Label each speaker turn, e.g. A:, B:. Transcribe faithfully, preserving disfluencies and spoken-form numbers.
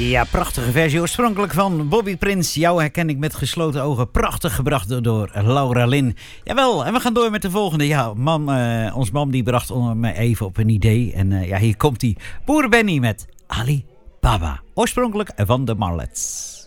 A: Ja, prachtige versie. Oorspronkelijk van Bobby Prins. Jou herken ik met gesloten ogen. Prachtig gebracht door Laura Lynn. Jawel, en we gaan door met de volgende. Ja, mam, uh, ons mam die bracht me even op een idee. En uh, ja, hier komt hij. Boer Benny met Ali Baba. Oorspronkelijk van de Marlets.